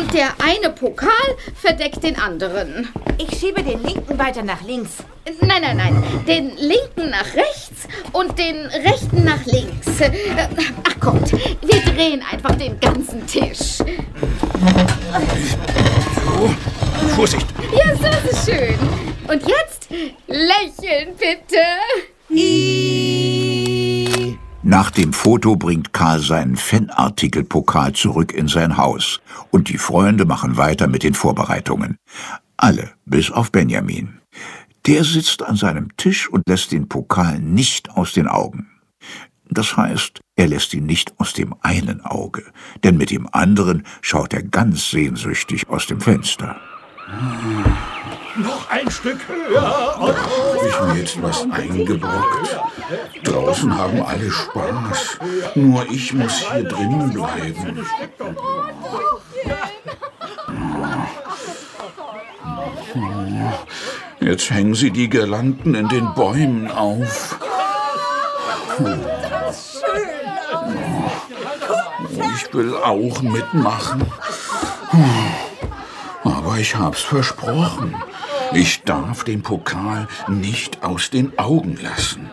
Und der eine Pokal verdeckt den anderen. Ich schiebe den linken weiter nach links. Nein. Den linken nach rechts und den rechten nach links. Ach kommt, wir drehen einfach den ganzen Tisch. So, Vorsicht. Ja, so ist schön. Und jetzt lächeln bitte. Nach dem Foto bringt Karl seinen Fanartikelpokal zurück in sein Haus und die Freunde machen weiter mit den Vorbereitungen. Alle, bis auf Benjamin. Der sitzt an seinem Tisch und lässt den Pokal nicht aus den Augen. Das heißt, er lässt ihn nicht aus dem einen Auge, denn mit dem anderen schaut er ganz sehnsüchtig aus dem Fenster. Noch ein Stück höher. Habe ich mir jetzt was eingebrockt? Draußen haben alle Spaß. Nur ich muss hier drinnen bleiben. Jetzt hängen sie die Girlanden in den Bäumen auf. Ich will auch mitmachen. Aber ich hab's versprochen. Ich darf den Pokal nicht aus den Augen lassen.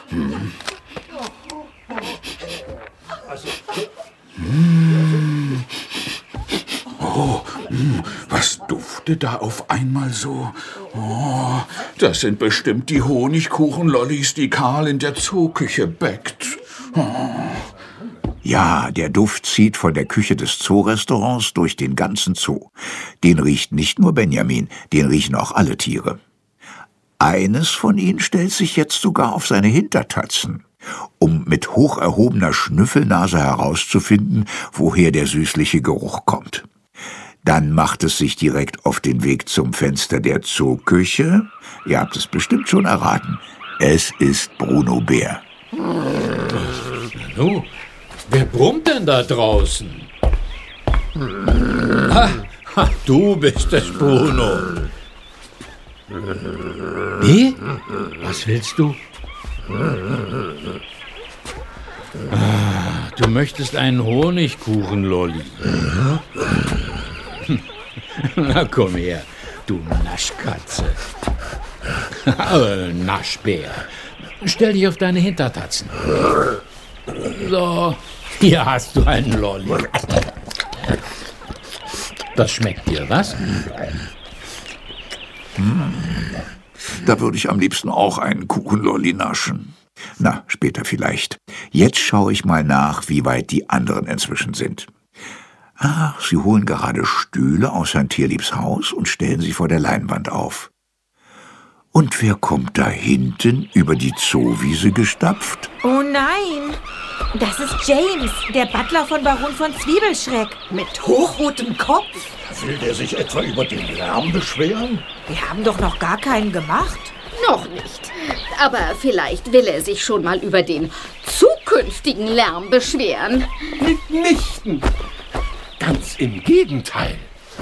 Oh, was duftet da auf einmal so? Oh, das sind bestimmt die Honigkuchenlollis, die Karl in der Zooküche backt. Oh. Ja, der Duft zieht von der Küche des Zoorestaurants durch den ganzen Zoo. Den riecht nicht nur Benjamin, den riechen auch alle Tiere. Eines von ihnen stellt sich jetzt sogar auf seine Hintertatzen, um mit hoch erhobener Schnüffelnase herauszufinden, woher der süßliche Geruch kommt. Dann macht es sich direkt auf den Weg zum Fenster der Zooküche. Ihr habt es bestimmt schon erraten. Es ist Bruno Bär. Nanu, wer brummt denn da draußen? Du bist es, Bruno. Wie? Was willst du? Du möchtest einen Honigkuchen-Lolli. Na komm her, du Naschkatze. Naschbär. Stell dich auf deine Hintertatzen. So, hier hast du einen Lolli. Das schmeckt dir, was? Da würde ich am liebsten auch einen Kuchenlolli naschen. Na, später vielleicht. Jetzt schaue ich mal nach, wie weit die anderen inzwischen sind. Ach, sie holen gerade Stühle aus Herrn Tierliebs Haus und stellen sie vor der Leinwand auf. Und wer kommt da hinten über die Zoowiese gestapft? Oh nein, das ist James, der Butler von Baron von Zwiebelschreck. Mit hochrotem Kopf? Will der sich etwa über den Lärm beschweren? Wir haben doch noch gar keinen gemacht. Noch nicht. Aber vielleicht will er sich schon mal über den zukünftigen Lärm beschweren. Mitnichten. Ganz im Gegenteil.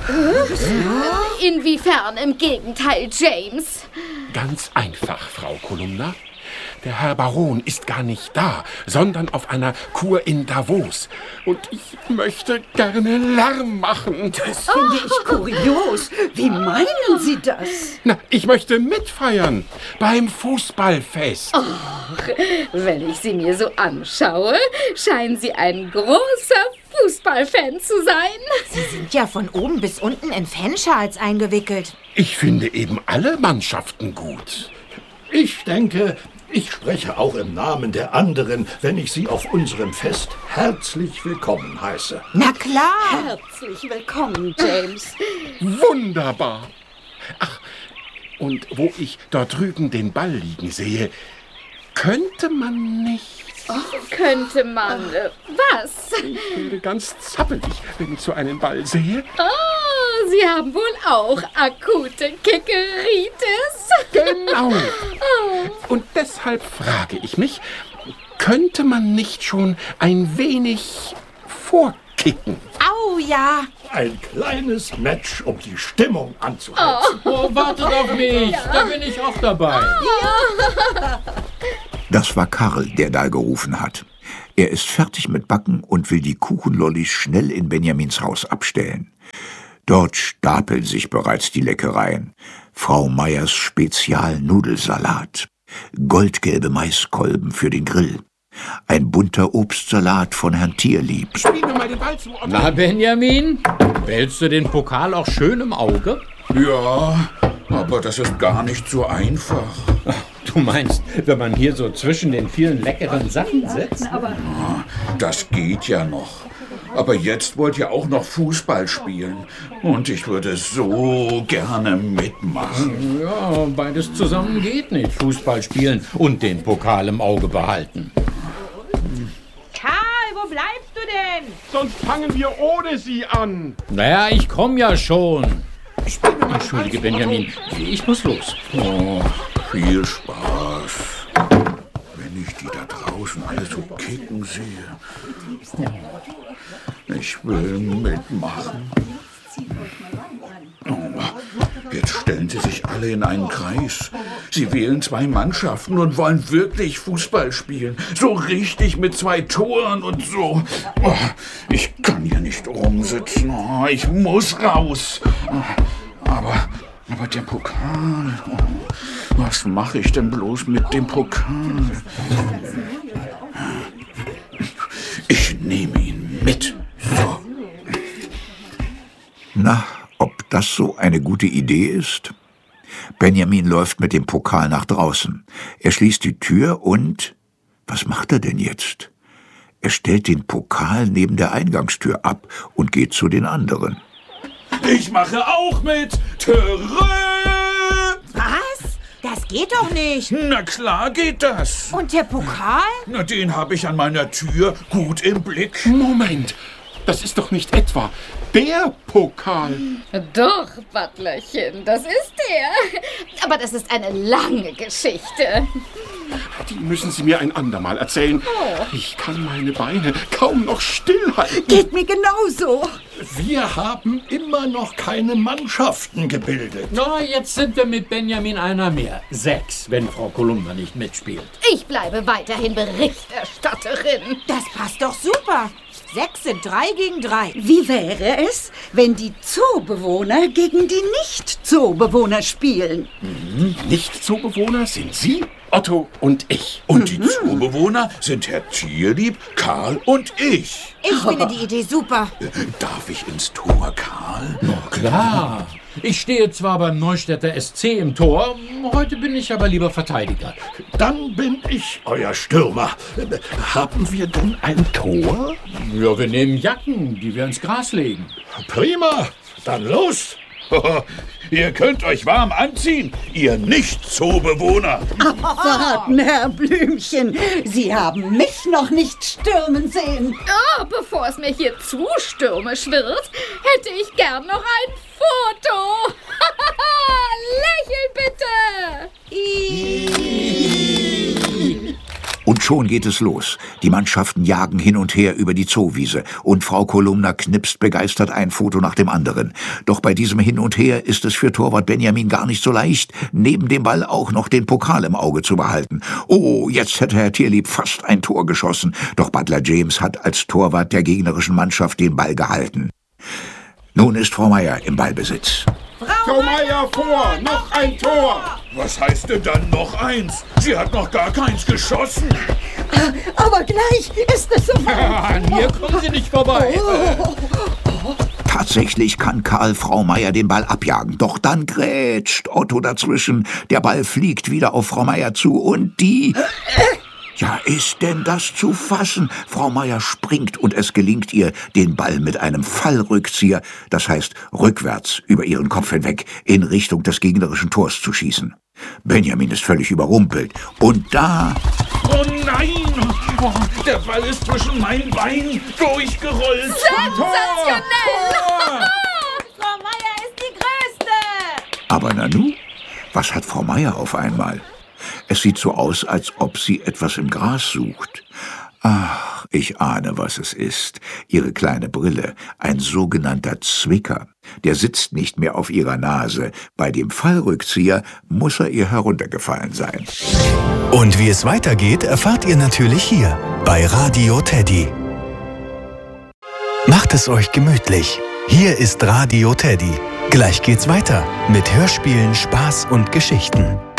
Inwiefern im Gegenteil, James? Ganz einfach, Frau Kolumna. Der Herr Baron ist gar nicht da, sondern auf einer Kur in Davos. Und ich möchte gerne Lärm machen. Das finde ich kurios. Wie meinen Sie das? Na, ich möchte mitfeiern beim Fußballfest. Och, wenn ich Sie mir so anschaue, scheinen Sie ein großer Fußballfan zu sein. Sie sind ja von oben bis unten in Fanschals eingewickelt. Ich finde eben alle Mannschaften gut. Ich denke, ich spreche auch im Namen der anderen, wenn ich Sie auf unserem Fest herzlich willkommen heiße. Na klar. Herzlich willkommen, James. Wunderbar. Ach, und wo ich dort drüben den Ball liegen sehe, könnte man nicht... Könnte man. Was? Ich werde ganz zappelig, wenn ich so einen Ball sehe. Oh, Sie haben wohl auch akute Kickeritis. Genau. Und deshalb frage ich mich, könnte man nicht schon ein wenig vorkicken? Au, ja. Ein kleines Match, um die Stimmung anzuheizen. Oh, wartet auf mich. Ja. Da bin ich auch dabei. Ja. Das war Karl, der da gerufen hat. Er ist fertig mit Backen und will die Kuchenlollis schnell in Benjamins Haus abstellen. Dort stapeln sich bereits die Leckereien. Frau Meyers Spezialnudelsalat, goldgelbe Maiskolben für den Grill, ein bunter Obstsalat von Herrn Tierlieb. Spiel mir mal den Ball zu, Otto. Na, Benjamin, behältst du den Pokal auch schön im Auge? Ja, aber das ist gar nicht so einfach. Du meinst, wenn man hier so zwischen den vielen leckeren Sachen sitzt? Das geht ja noch. Aber jetzt wollt ihr auch noch Fußball spielen. Und ich würde so gerne mitmachen. Ja, beides zusammen geht nicht. Fußball spielen und den Pokal im Auge behalten. Karl, wo bleibst du denn? Sonst fangen wir ohne sie an. Naja, ich komme ja schon. Entschuldige, Benjamin, ich muss los. Oh, viel Spaß. Wenn ich die da draußen alle so kicken sehe. Ich will mitmachen. Oh, jetzt stellen sie sich alle in einen Kreis. Sie wählen 2 Mannschaften und wollen wirklich Fußball spielen. So richtig mit 2 Toren und so. Oh, ich kann hier nicht rumsitzen. Oh, ich muss raus. Aber der Pokal. Oh, was mache ich denn bloß mit dem Pokal? Ich nehme ihn mit. So. Na, ob das so eine gute Idee ist? Benjamin läuft mit dem Pokal nach draußen. Er schließt die Tür und... Was macht er denn jetzt? Er stellt den Pokal neben der Eingangstür ab und geht zu den anderen. Ich mache auch mit. Törö! Was? Das geht doch nicht. Na klar geht das. Und der Pokal? Na, den habe ich an meiner Tür gut im Blick. Moment, das ist doch nicht etwa der Pokal. Doch, Butlerchen, das ist er. Aber das ist eine lange Geschichte. Die müssen Sie mir ein andermal erzählen. Ich kann meine Beine kaum noch stillhalten. Geht mir genauso. Wir haben immer noch keine Mannschaften gebildet. Na, jetzt sind wir mit Benjamin einer mehr. 6, wenn Frau Kolumna nicht mitspielt. Ich bleibe weiterhin Berichterstatterin. Das passt doch super. 6 sind 3 gegen 3. Wie wäre es, wenn die Zoobewohner gegen die Nicht-Zoobewohner spielen? Nicht-Zoobewohner sind Sie, Otto und ich. Und die Zoobewohner sind Herr Tierlieb, Karl und ich. Ich finde die Idee super. Darf ich ins Tor, Karl? Na klar. Ich stehe zwar beim Neustädter SC im Tor, heute bin ich aber lieber Verteidiger. Dann bin ich euer Stürmer. Haben wir denn ein Tor? Ja, wir nehmen Jacken, die wir ins Gras legen. Prima, dann los. Ihr könnt euch warm anziehen, ihr Nicht-Zoobewohner. Warten, Herr Blümchen, Sie haben mich noch nicht stürmen sehen. Oh, bevor es mir hier zu stürmisch wird, hätte ich gern noch ein Foto. Lächeln bitte. Und schon geht es los. Die Mannschaften jagen hin und her über die Zoowiese und Frau Kolumna knipst begeistert ein Foto nach dem anderen. Doch bei diesem Hin und Her ist es für Torwart Benjamin gar nicht so leicht, neben dem Ball auch noch den Pokal im Auge zu behalten. Oh, jetzt hätte Herr Tierlieb fast ein Tor geschossen, doch Butler James hat als Torwart der gegnerischen Mannschaft den Ball gehalten. Nun ist Frau Meyer im Ballbesitz. Frau Meyer vor, noch ein Tor. Was heißt denn dann noch eins? Sie hat noch gar keins geschossen. Aber gleich ist es soweit. An mir kommen Sie nicht vorbei. Tatsächlich kann Karl Frau Meyer den Ball abjagen, doch dann grätscht Otto dazwischen. Der Ball fliegt wieder auf Frau Meyer zu und die... Ja, ist denn das zu fassen? Frau Meyer springt und es gelingt ihr, den Ball mit einem Fallrückzieher, das heißt rückwärts über ihren Kopf hinweg, in Richtung des gegnerischen Tors zu schießen. Benjamin ist völlig überrumpelt. Und da... Oh nein! Oh, der Ball ist zwischen meinen Beinen durchgerollt. Sensationell! Frau Meyer ist die Größte. Aber Nanu, was hat Frau Meyer auf einmal? Es sieht so aus, als ob sie etwas im Gras sucht. Ach, ich ahne, was es ist. Ihre kleine Brille, ein sogenannter Zwicker. Der sitzt nicht mehr auf ihrer Nase. Bei dem Fallrückzieher muss er ihr heruntergefallen sein. Und wie es weitergeht, erfahrt ihr natürlich hier bei Radio Teddy. Macht es euch gemütlich. Hier ist Radio Teddy. Gleich geht's weiter mit Hörspielen, Spaß und Geschichten.